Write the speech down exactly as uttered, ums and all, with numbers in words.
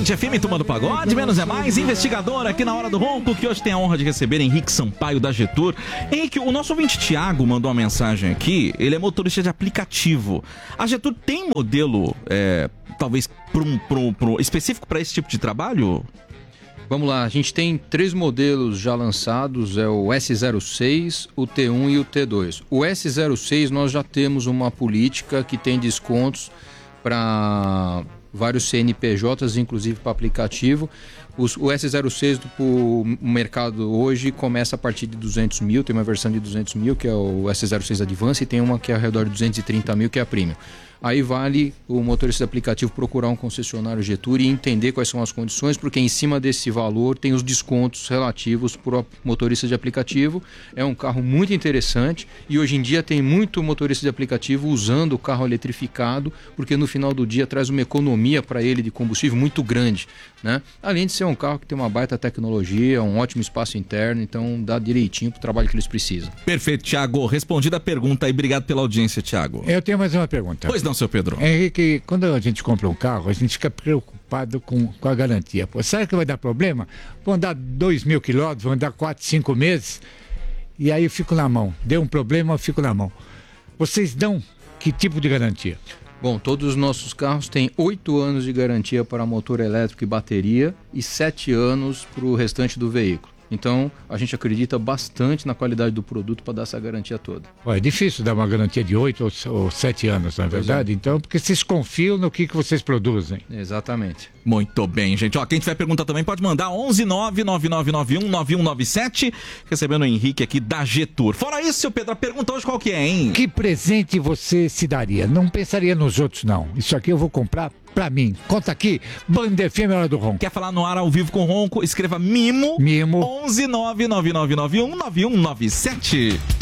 Band F M, Turma do Pagode, menos é mais, investigador aqui na Hora do Ronco, que hoje tem a honra de receber Henrique Sampaio da Getur. Henrique, o nosso ouvinte Thiago mandou uma mensagem aqui, ele é motorista de aplicativo. A Getur tem modelo, é, talvez, pro, pro, pro, específico para esse tipo de trabalho? Vamos lá, a gente tem três modelos já lançados, é o S zero seis, o T um e o T dois. O S zero seis nós já temos uma política que tem descontos para vários C N P Js, inclusive para aplicativo. Os, o S zero seis para o mercado hoje começa a partir de duzentos mil, tem uma versão de duzentos mil que é o S zero seis Advance e tem uma que é ao redor de duzentos e trinta mil que é a Premium. Aí vale o motorista de aplicativo procurar um concessionário Getur e entender quais são as condições, porque em cima desse valor tem os descontos relativos para o motorista de aplicativo. É um carro muito interessante e hoje em dia tem muito motorista de aplicativo usando o carro eletrificado, porque no final do dia traz uma economia para ele de combustível muito grande, né? Além de ser um carro que tem uma baita tecnologia, um ótimo espaço interno, então dá direitinho para o trabalho que eles precisam. Perfeito, Thiago. Respondida a pergunta e obrigado pela audiência, Thiago. Eu tenho mais uma pergunta. Pois não, seu Pedro. Henrique, quando a gente compra um carro, a gente fica preocupado com, com a garantia. Pô, será que vai dar problema? Vão dar dois mil quilômetros, vão dar quatro, cinco meses, e aí eu fico na mão. Deu um problema, eu fico na mão. Vocês dão que tipo de garantia? Bom, todos os nossos carros têm oito anos de garantia para motor elétrico e bateria e sete anos para o restante do veículo. Então, a gente acredita bastante na qualidade do produto para dar essa garantia toda. Ué, é difícil dar uma garantia de oito ou sete anos, não é verdade? É. Então, porque vocês confiam no que, que vocês produzem. Exatamente. Muito bem, gente. Ó, quem tiver pergunta também pode mandar onze nove nove nove nove um nove um nove sete, recebendo o Henrique aqui da Getur. Fora isso, seu Pedro, a pergunta hoje qual que é, hein? Que presente você se daria? Não pensaria nos outros, não. Isso aqui eu vou comprar pra mim. Conta aqui, Band F M, Hora do Ronco. Quer falar no ar ao vivo com o Ronco? Escreva Mimo. Mimo. onze nove nove nove nove um nove um nove sete.